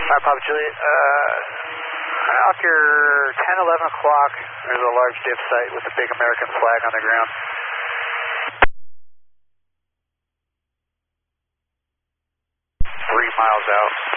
Alright, Papa Juliet, after 10, 11 o'clock, there's a large diff site with a big American flag on the ground. 3 miles out.